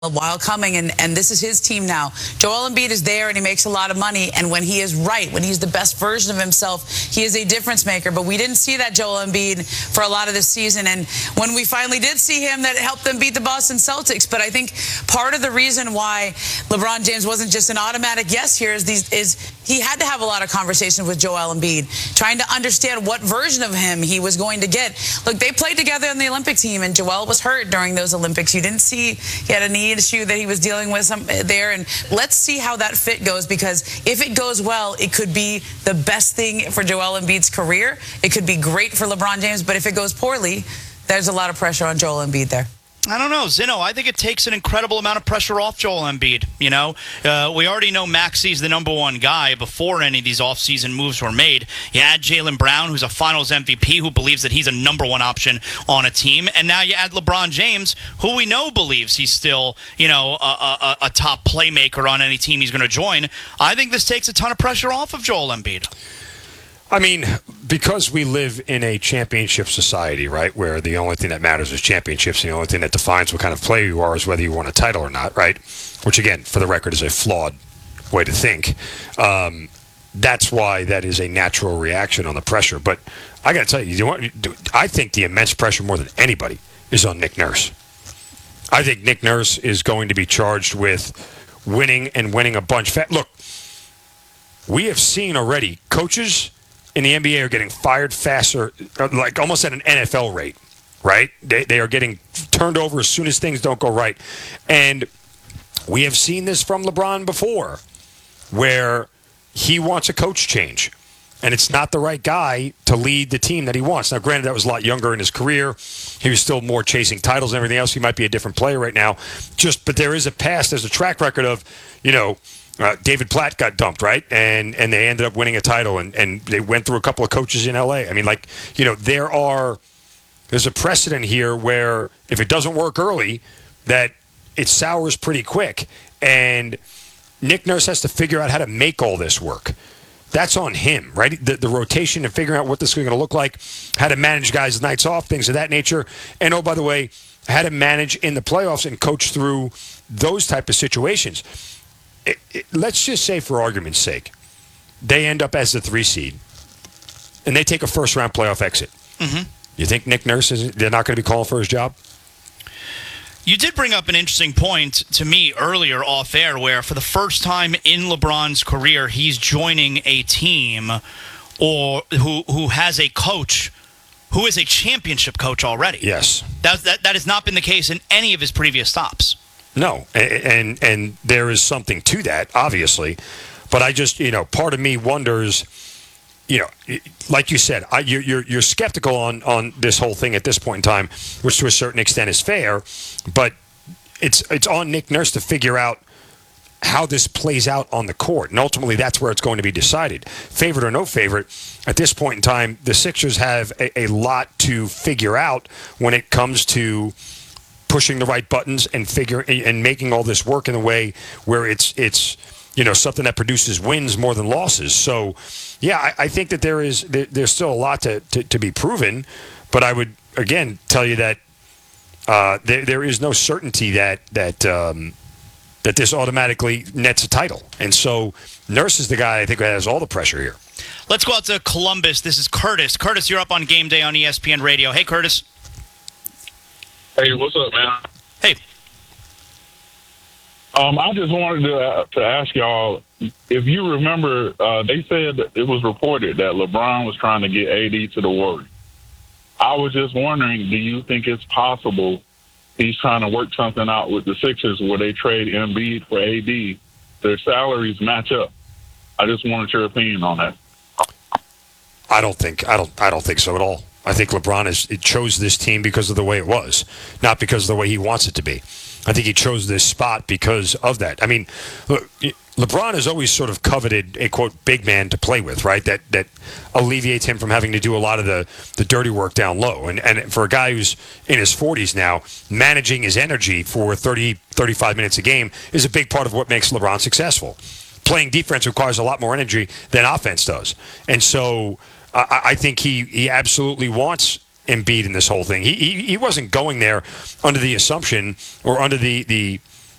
while coming, and this is his team now. Joel Embiid is there, and he makes a lot of money, and when he is right, when he's the best version of himself, he is a difference maker. But we didn't see that Joel Embiid for a lot of this season, and when we finally did see him, that helped them beat the Boston Celtics. But I think part of the reason why LeBron James wasn't just an automatic yes here is he had to have a lot of conversations with Joel Embiid, trying to understand what version of him he was going to get. Look, they played together on the Olympic team, and Joel was hurt during those Olympics. You didn't see he had a knee issue that he was dealing with there, and let's see how that fit goes, because if it goes well, it could be the best thing for Joel Embiid's career. It could be great for LeBron James, but if it goes poorly, there's a lot of pressure on Joel Embiid there. I don't know, Zinno. I think it takes an incredible amount of pressure off Joel Embiid. We already know Maxi's the number one guy before any of these offseason moves were made. You add Jaylen Brown, who's a Finals MVP, who believes that he's a number one option on a team, and now you add LeBron James, who we know believes he's still, a top playmaker on any team he's going to join. I think this takes a ton of pressure off of Joel Embiid. I mean, because we live in a championship society, right, where the only thing that matters is championships, and the only thing that defines what kind of player you are is whether you won a title or not, right? Which, again, for the record, is a flawed way to think. That's why that is a natural reaction on the pressure. But I got to tell you, I think the immense pressure more than anybody is on Nick Nurse. I think Nick Nurse is going to be charged with winning and winning a bunch. Look, we have seen already coaches in the NBA are getting fired faster, like almost at an NFL rate, right? They are getting turned over as soon as things don't go right. And we have seen this from LeBron before, where he wants a coach change, and it's not the right guy to lead the team that he wants. Now, granted, that was a lot younger in his career. He was still more chasing titles and everything else. He might be a different player right now. But there is a past, there's a track record of, David Platt got dumped, right? And they ended up winning a title, and they went through a couple of coaches in L.A. I mean, there's a precedent here where if it doesn't work early, that it sours pretty quick. And Nick Nurse has to figure out how to make all this work. That's on him, right? The rotation and figuring out what this is going to look like, how to manage guys' nights off, things of that nature. And, oh, by the way, how to manage in the playoffs and coach through those type of situations. Let's just say, for argument's sake, they end up as the 3 seed, and they take a first-round playoff exit. Mm-hmm. You think Nick Nurse they're not going to be calling for his job? You did bring up an interesting point to me earlier off air, where for the first time in LeBron's career, he's joining a team or who has a coach who is a championship coach already. Yes, that has not been the case in any of his previous stops. No, and there is something to that, obviously. But I just, part of me wonders, like you said, you're skeptical on this whole thing at this point in time, which to a certain extent is fair. But it's on Nick Nurse to figure out how this plays out on the court. And ultimately, that's where it's going to be decided. Favorite or no favorite, at this point in time, the Sixers have a lot to figure out when it comes to pushing the right buttons and making all this work in a way where it's something that produces wins more than losses. So, yeah, I think that there's still a lot to be proven, but I would again tell you that there is no certainty that this automatically nets a title, and so Nurse is the guy I think that has all the pressure here. Let's go out to Columbus. This is Curtis. Curtis, you're up on Game Day on ESPN Radio. Hey, Curtis. Hey, what's up, man? Hey. I just wanted to ask y'all, if you remember, they said that it was reported that LeBron was trying to get AD to the Warriors. I was just wondering, do you think it's possible he's trying to work something out with the Sixers where they trade Embiid for AD? Their salaries match up. I just wanted your opinion on that. I don't think so at all. I think LeBron chose this team because of the way it was, not because of the way he wants it to be. I think he chose this spot because of that. I mean, look, LeBron has always sort of coveted a, quote, big man to play with, right? That alleviates him from having to do a lot of the dirty work down low. And for a guy who's in his 40s now, managing his energy for 30, 35 minutes a game is a big part of what makes LeBron successful. Playing defense requires a lot more energy than offense does. And so I think he absolutely wants Embiid in this whole thing. He wasn't going there under the assumption or under the